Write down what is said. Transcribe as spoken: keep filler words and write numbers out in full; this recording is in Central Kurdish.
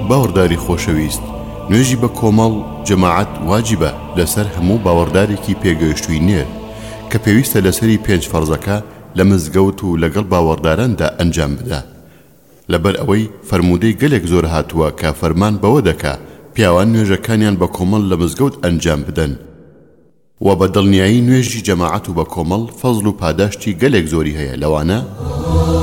باوەڕداری خۆشەویست، نوێژی بە کۆمەڵ جەماعەت واجبە لەسەر هەموو باوەڕدارێکی پێگەیشتووی نێر کە پێویستە لەسەری پێنج فەرزەکە لە مزگەوت و لەگەڵ باوەڕداراندا ئەنجام بدە. لەبەر ئەوەی فەرموودەی گەلێک زۆر هاتووە کە فەرمان بەوە دەکا پیاوان نوێژەکانیان بە کۆمەڵ لە مزگەوت ئەنجام بدەن و بە دڵنیایی نوێژی جەماعەت و بە کۆمەڵ فەزڵ و پاداشتی گەلێک زۆری هەیە. لەوانە